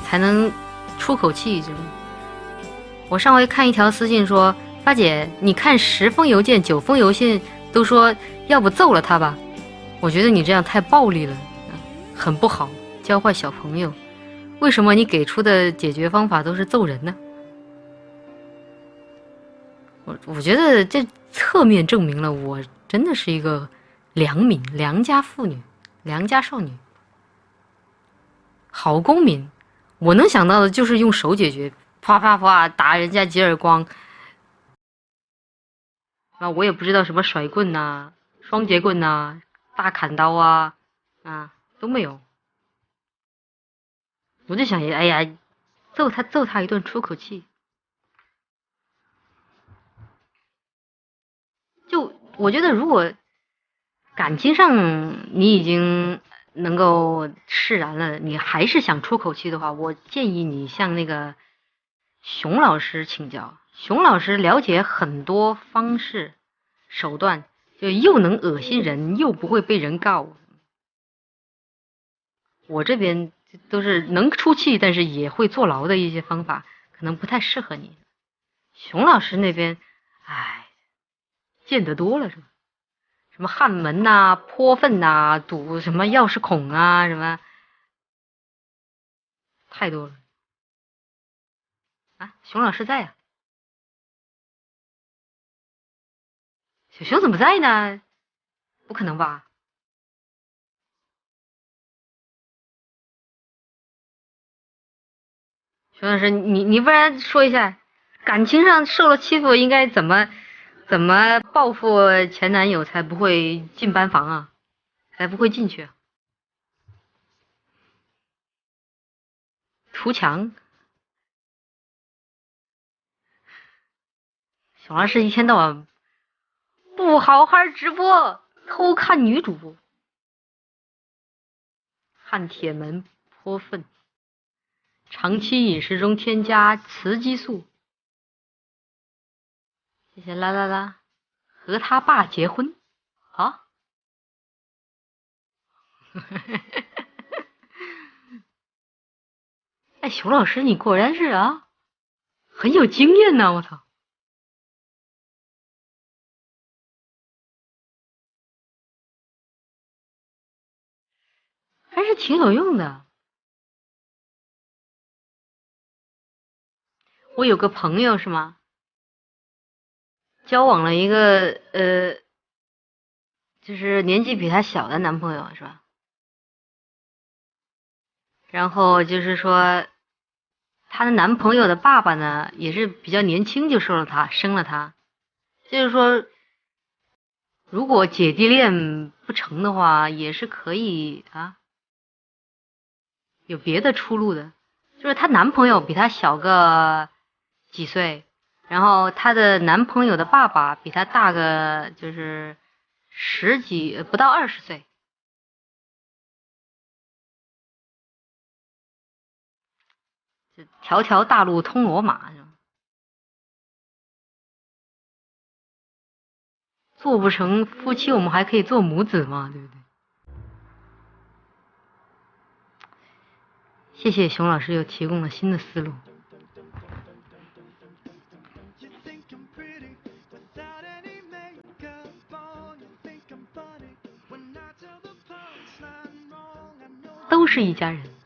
才能出口气。我上回看一条私信说，发姐，你看10封邮件9封邮件都说要不揍了他吧，我觉得你这样太暴力了，很不好，教坏小朋友。为什么你给出的解决方法都是揍人呢？我觉得这侧面证明了我真的是一个良民、良家妇女、良家少女，好公民。我能想到的就是用手解决，啪啪啪打人家几耳光。啊，我也不知道什么甩棍呐、双节棍呐、大砍刀啊，都没有。我就想，哎呀，揍他一顿出口气。就我觉得，如果感情上你已经能够释然了，你还是想出口气的话，我建议你向那个熊老师请教。熊老师了解很多方式手段，就又能恶心人，又不会被人告。我这边都是能出气，但是也会坐牢的一些方法，可能不太适合你。熊老师那边，哎，见得多了是吧？什么焊门呐、泼粪呐、堵什么钥匙孔啊，什么太多了啊！熊老师在呀、小熊怎么在呢？不可能吧？熊老师，你不然说一下，感情上受了欺负应该怎么报复前男友才不会进班房啊？才不会进去啊？图强。熊老师一天到晚不好好直播，偷看女主，焊铁门、泼粪，长期饮食中添加雌激素。谢谢啦啦啦，和他爸结婚啊？哎，熊老师，你果然是啊，很有经验呢，我操，还是挺有用的。我有个朋友是吗？交往了一个就是年纪比她小的男朋友是吧？然后就是说，她的男朋友的爸爸呢，也是比较年轻就生了她，就是说，如果姐弟恋不成的话，也是可以啊，有别的出路的。就是她男朋友比她小个几岁，然后她的男朋友的爸爸比她大个就是十几，不到20岁。条条大路通罗马，做不成夫妻，我们还可以做母子嘛，对不对？谢谢熊老师又提供了新的思路。都是一家人。